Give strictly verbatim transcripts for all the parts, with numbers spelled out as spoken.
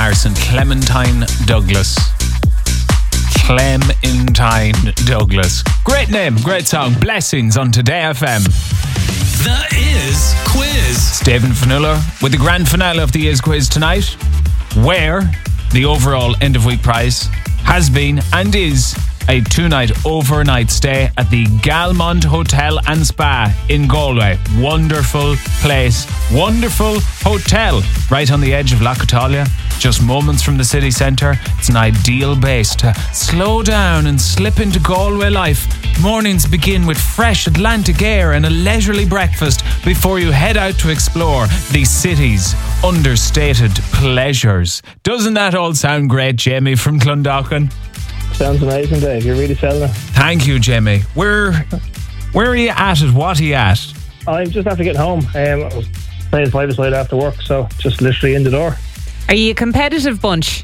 Harrison, Clementine Douglas. Clementine Douglas. Great name, great song. Blessings on Today F M. The Is Quiz. Stephen Fanula with the grand finale of the Is Quiz tonight, where the overall end of week prize has been and is a two-night overnight stay at the Galmont Hotel and Spa in Galway. Wonderful place, wonderful hotel right on the edge of Lochatalia, just moments from the city centre. It's an ideal base to slow down and slip into Galway life. Mornings begin with fresh Atlantic air and a leisurely breakfast before you head out to explore the city's understated pleasures. Doesn't that all sound great, Jamie from Clondalkin? Sounds amazing, Dave. You're really selling it. Thank you, Jamie. Where, where are you at it? What are you at? I'm just after getting home. Um, I was playing five-a-side after work, so just literally in the door. Are you a competitive bunch?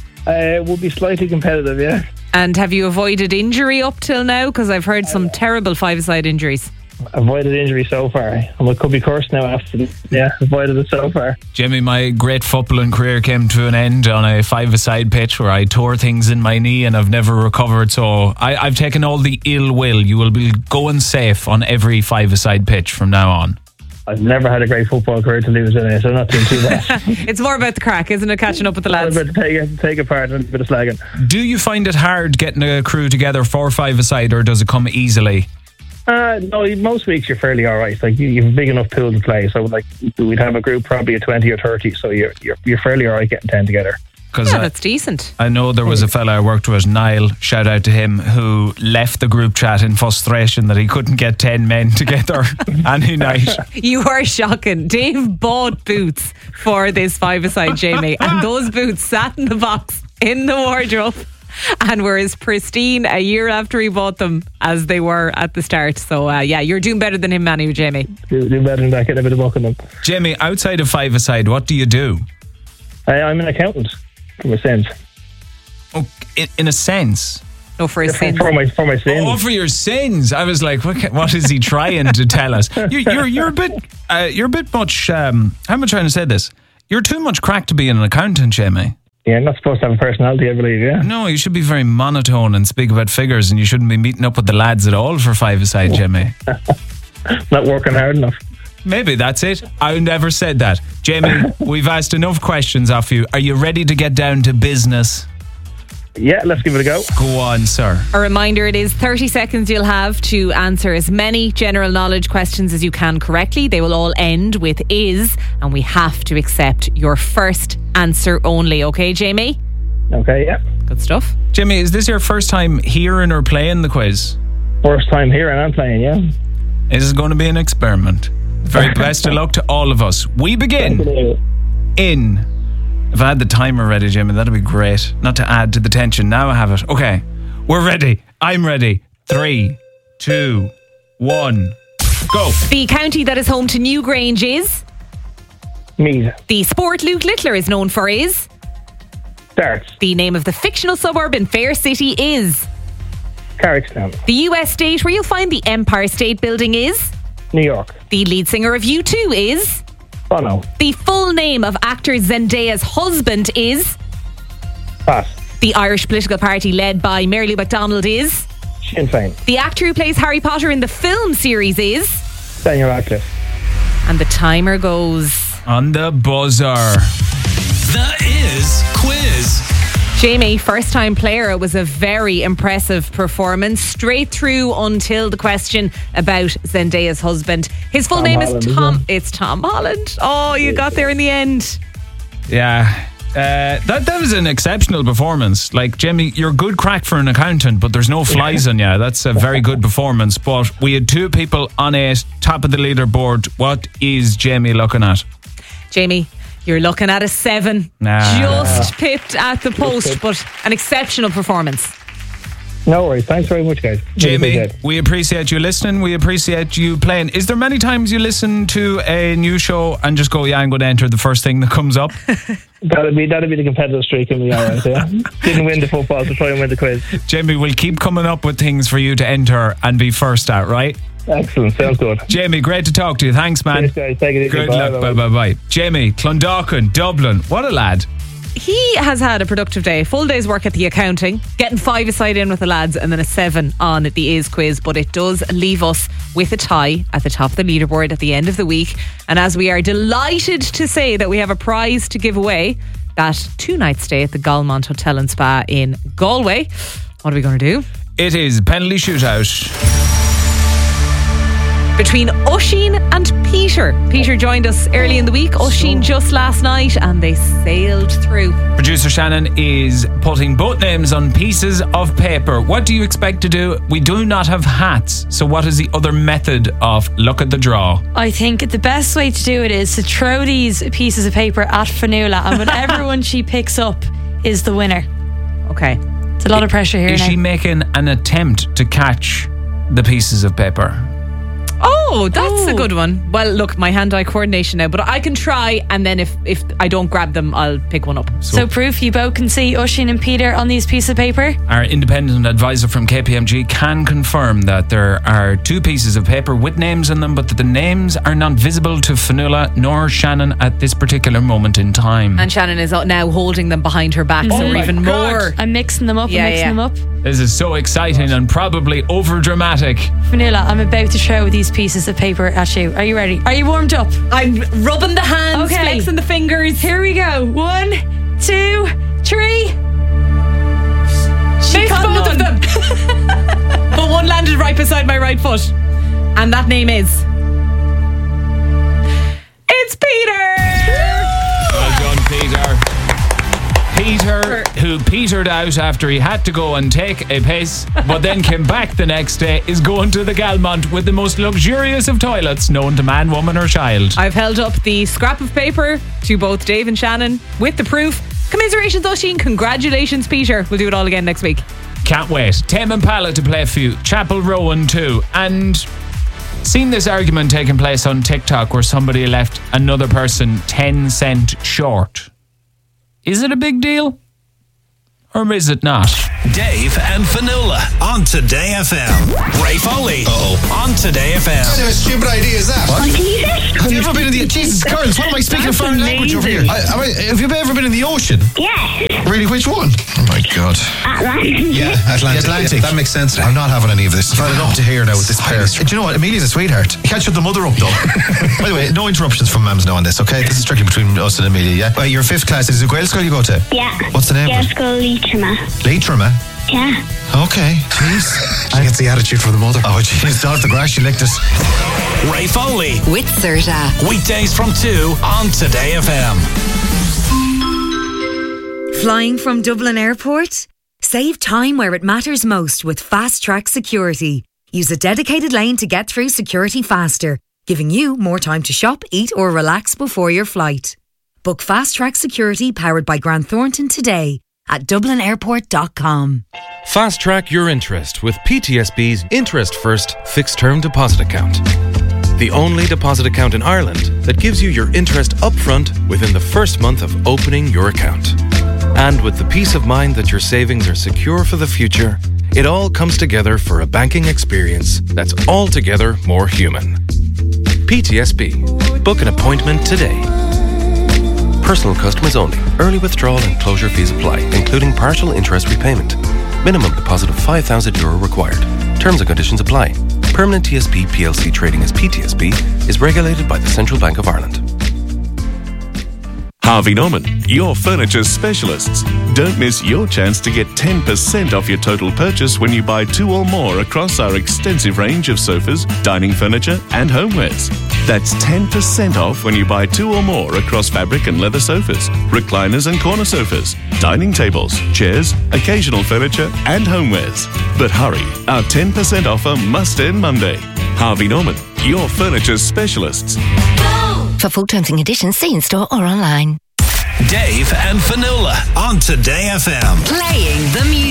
Uh, we'll be slightly competitive, yeah. And have you avoided injury up till now? Because I've heard some terrible five-a-side injuries. Avoided injury so far. And I could be cursed now after this. Yeah, avoided it so far. Jimmy, my great footballing career came to an end on a five-a-side pitch where I tore things in my knee and I've never recovered. So I, I've taken all the ill will. You will be going safe on every five-a-side pitch from now on. I've never had a great football career to lose in it, so I'm not doing too bad. It's more about the crack, isn't it? Catching up with the lads. It's about to take, take apart and a bit of slagging. Do you find it hard getting a crew together for five-a-side, or does it come easily? Uh, no, most weeks you're fairly all right. Like you, you have a big enough pool to play, so like we'd have a group probably of twenty or thirty. So you're you're, you're fairly all right getting ten together. Yeah, I, that's decent. I know there was a fella I worked with, Niall, shout out to him, who left the group chat in frustration that he couldn't get ten men together any night. You are shocking. Dave bought boots for this five-a-side, Jamie, and those boots sat in the box in the wardrobe and were as pristine a year after he bought them as they were at the start. So uh, yeah, you're doing better than him, Manu, Jamie. Do, do better than that, get a bit of buck on them. Jamie, outside of five-a-side, what do you do? I, I'm an accountant, for my sins. Oh, in, in a sense? No, for his for, sins. For my, for my sins. Oh, for your sins. I was like, what, what is he trying to tell us? You, you're you're a bit uh, you're a bit much. Um, how am I trying to say this? You're too much crack to be an accountant, Jamie. Yeah, I'm not supposed to have a personality, I believe, yeah. No, you should be very monotone and speak about figures, and you shouldn't be meeting up with the lads at all for five-a-side, Jamie. Not working hard enough. Maybe that's it. I never said that. Jamie, we've asked enough questions off you. Are you ready to get down to business? Yeah, let's give it a go. Go on, sir. A reminder, it is thirty seconds you'll have to answer as many general knowledge questions as you can correctly. They will all end with is, and we have to accept your first answer only. Okay, Jamie? Okay, yeah. Good stuff. Jamie, is this your first time hearing or playing the quiz? First time here and I'm playing, yeah. It is going to be an experiment. Very best of luck to all of us. We begin in... If I had the timer ready, Jimmy, that'd be great. Not to add to the tension. Now I have it. Okay. We're ready. I'm ready. Three, two, one, go. The county that is home to Newgrange is? Mead. The sport Luke Littler is known for is? Darts. The name of the fictional suburb in Fair City is? Carrickstown. The U S state where you'll find the Empire State Building is? New York. The lead singer of U two is? Bono. The full name of actor Zendaya's husband is? Pass. The Irish political party led by Mary Lou McDonald is? Sinn Féin. The actor who plays Harry Potter in the film series is? Daniel Radcliffe. And the timer goes... On the buzzer. The Is Quiz. Jamie, first time player, it was a very impressive performance straight through until the question about Zendaya's husband. His full Tom name Holland, is Tom. isn't It's Tom Holland. Oh, you got there in the end. Yeah. Uh, that that was an exceptional performance. Like, Jamie, you're good crack for an accountant, but there's no flies on you. That's a very good performance. But we had two people on eight, top of the leaderboard. What is Jamie looking at? Jamie, you're looking at a seven. Nah. Just pipped at the post, but an exceptional performance. No worries. Thanks very much, guys. Jamie, Really we appreciate you listening. We appreciate you playing. Is there many times you listen to a new show and just go, yeah, I'm going to enter the first thing that comes up? That'll be that'll be the competitive streak in the alright, yeah. Didn't win the football to try and win the quiz. Jamie, we'll keep coming up with things for you to enter and be first at, right? Excellent, sounds good. Jamie, great to talk to you. Thanks, man. Cheers, guys. Take it easy. Good Bye, luck. bye, Bye, bye, bye. Jamie, Clondalkin, Dublin. What a lad. he has had a productive day. Full day's work at the accounting, getting five-a-side in with the lads, and then a seven on the Is quiz. But it does leave us with a tie at the top of the leaderboard at the end of the week. And as we are delighted to say that we have a prize to give away, that two-night stay at the Galmont Hotel and Spa in Galway. What are we going to do? It is penalty shootout between Oisín and Peter. Peter joined us early in the week, Oisín just last night, and they sailed through. Producer Shannon is putting both names on pieces of paper. What do you expect to do? We do not have hats, so what is the other method of luck at the draw? I think the best way to do it is to throw these pieces of paper at Fionnuala, and whatever one she picks up is the winner. Okay. It's a lot of pressure here Is now. she making an attempt to catch the pieces of paper? Oh, that's Ooh. a good one. Well, look, my hand-eye coordination now, but I can try, and then if, if I don't grab them, I'll pick one up. So proof you both can see Oisín and Peter on these pieces of paper? Our independent advisor from K P M G can confirm that there are two pieces of paper with names on them, but that the names are not visible to Fionnuala nor Shannon at this particular moment in time. And Shannon is now holding them behind her back, so Oh we're my even God. more. I'm mixing them up, Yeah, I'm mixing yeah. them up. This is so exciting and probably over-dramatic. Fionnuala, I'm about to throw these pieces of paper at you. Are you ready? Are you warmed up? I'm rubbing the hands, Okay. flexing the fingers. Here we go. One, two, three. She Missed caught both of none. them. But one landed right beside my right foot. And that name is... It's Peter! Well done, Peter. Peter, who petered out after he had to go and take a piss, but then came back the next day, is going to the Galmont with the most luxurious of toilets known to man, woman or child. I've held up the scrap of paper to both Dave and Shannon with the proof. Commiserations, Oisín. Congratulations, Peter. We'll do it all again next week. Can't wait. Tame Impala to play for you. Chapel Rowan too. And seen this argument taking place on TikTok where somebody left another person ten cent short. Is it a big deal? Or is it not? Dave and Fionnuala on Today F M. Ray Foley Uh-oh. on Today F M. What kind of a stupid idea is that? What? Have you ever been in the... Jesus, girls, what am I speaking a foreign language over here? I, am I, have you ever been in the ocean? Yes, Really, which one? Oh my God. Atlantic. Yeah, Atlantic. Atlantic. Yeah, that makes sense. I'm not having any of this. I've had it up to here now with this pair. Do you know what? Amelia's a sweetheart. You can't shut the mother up, though. By the way, no interruptions from Mams now on this, okay? This is strictly between us and Amelia, yeah? Well, you're fifth class. Is it Gael school you go to? Yeah. What's the name of it? Gaelscoil Leitrim. Leitrim, eh? Yeah. Okay. Jeez. She gets the attitude from the mother. Oh, jeez. Down at the grass, she licked us. Ray Foley. With Serta. Weekdays from two on Today F M. Flying from Dublin Airport? Save time where it matters most with Fast Track Security. Use a dedicated lane to get through security faster, giving you more time to shop, eat or relax before your flight. Book Fast Track Security powered by Grant Thornton today at dublin airport dot com. Fast track your interest with P T S B's Interest First Fixed Term Deposit Account. The only deposit account in Ireland that gives you your interest upfront within the first month of opening your account. And with the peace of mind that your savings are secure for the future, it all comes together for a banking experience that's altogether more human. P T S B. Book an appointment today. Personal customers only. Early withdrawal and closure fees apply, including partial interest repayment. Minimum deposit of five thousand euro required. Terms and conditions apply. Permanent T S B P L C trading as P T S B is regulated by the Central Bank of Ireland. Harvey Norman, your furniture specialists. Don't miss your chance to get ten percent off your total purchase when you buy two or more across our extensive range of sofas, dining furniture and homewares. That's ten percent off when you buy two or more across fabric and leather sofas, recliners and corner sofas, dining tables, chairs, occasional furniture and homewares. But hurry, our ten percent offer must end Monday. Harvey Norman, your furniture specialists. For full terms and conditions, see in store or online. Dave and Fionnuala on Today F M. Playing the music.